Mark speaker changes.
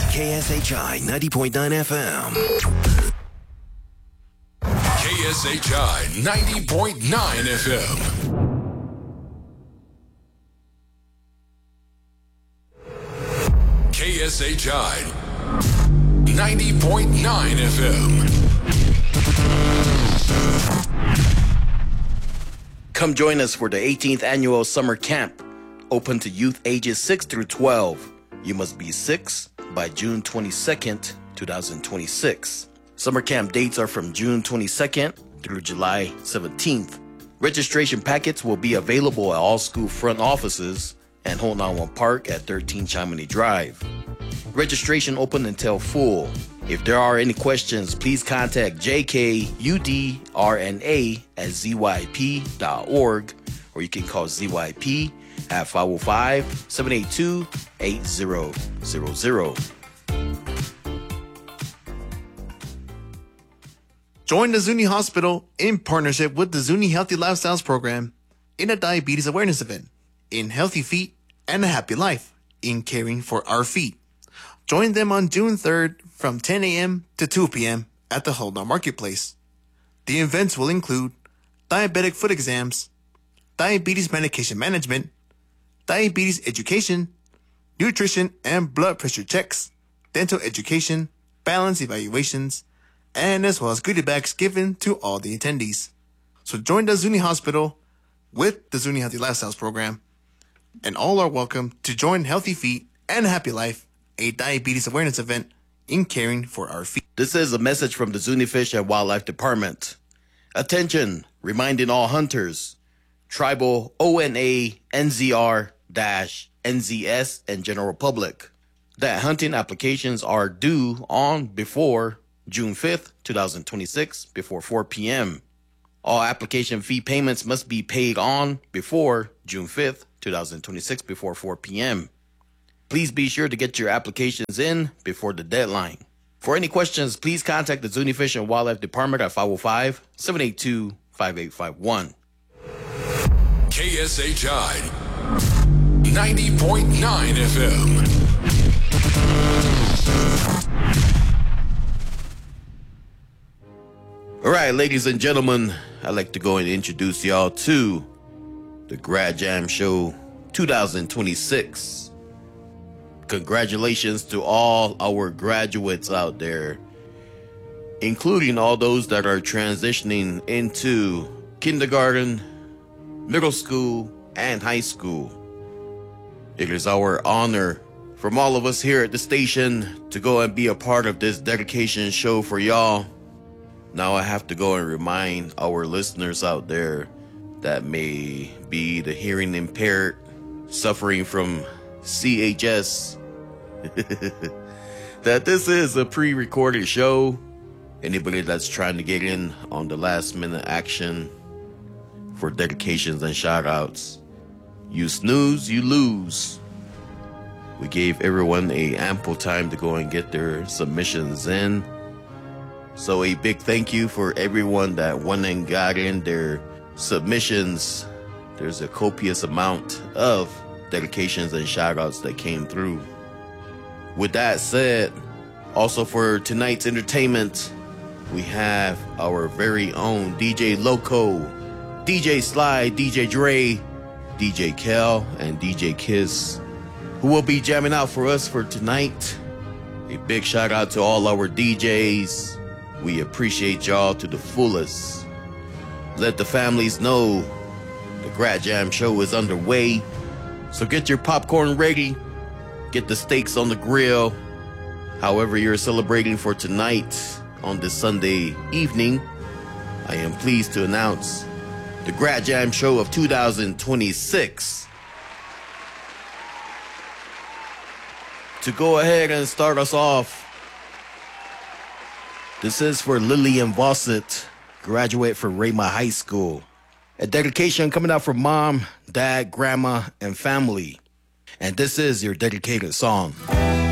Speaker 1: KSHI 90.9 FM.
Speaker 2: KSHI 90.9 FM. KSHI 90.9 FM.
Speaker 3: Come join us for the 18th annual summer camp, open to youth ages 6 through 12. You must be 6 by June 22nd, 2026. Summer camp dates are from June 22nd through July 17th. Registration packets will be available at all school front offices and Hole 91 Park at 13 Chamonix Drive. Registration open until full. If there are any questions, please contact jkudrna@zyp.org, or you can call ZYP at 505-782-8000.
Speaker 4: Join the Zuni Hospital in partnership with the Zuni Healthy Lifestyles Program in a diabetes awareness event, in Healthy Feet and a Happy Life, in Caring for Our Feet. Join them on June 3rd from 10 a.m. to 2 p.m. at the Huldar Marketplace. The events will include diabetic foot exams, diabetes medication management, diabetes education, nutrition and blood pressure checks, dental education, balance evaluations, and as well as goodie bags given to all the attendees. So join the Zuni Hospital with the Zuni Healthy Lifestyles Program, and all are welcome to join Healthy Feet and Happy Life, a diabetes awareness event in Caring for Our Feet.
Speaker 3: This is a message from the Zuni Fish and Wildlife Department. Attention, reminding all hunters, tribal ONA, NZR-NZS, and general public that hunting applications are due on before June 5th, 2026, before 4 p.m. All application fee payments must be paid on before June 5th, 2026, before 4 p.m. Please be sure to get your applications in before the deadline. For any questions, please contact the Zuni Fish and Wildlife Department at 505-782-5851.
Speaker 2: KSHI 90.9 FM.
Speaker 3: All right, ladies and gentlemen, I'd like to go and introduce y'all to the Grad Jam Show 2026. Congratulations to all our graduates out there, including all those that are transitioning into kindergarten, middle school, and high school. It is our honor from all of us here at the station to go and be a part of this dedication show for y'all. Now I have to go and remind our listeners out there that may be the hearing impaired, suffering from CHS, that this is a pre-recorded show. Anybody that's trying to get in on the last minute action for dedications and shout outs, you snooze, you lose. We gave everyone a ample time to go and get their submissions in. So a big thank you for everyone that went and got in their submissions. There's a copious amount of dedications and shout outs that came through. With that said, also for tonight's entertainment, we have our very own DJ Loco, DJ Sly, DJ Dre, DJ Kel, and DJ Kiss, who will be jamming out for us for tonight. A big shout out to all our DJs. We appreciate y'all to the fullest. Let the families know the Grad Jam Show is underway. So get your popcorn ready. Get the steaks on the grill. However you're celebrating for tonight on this Sunday evening, I am pleased to announce the Grad Jam Show of 2026. To go ahead and start us off, this is for Lillian Vossett, graduate from Rhema High School. A dedication coming out from mom, dad, grandma, and family. And this is your dedicated song.